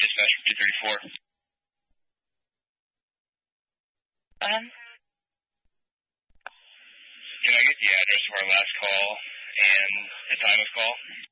Dispatch from 234. Can I get the address of our last call and the time of call?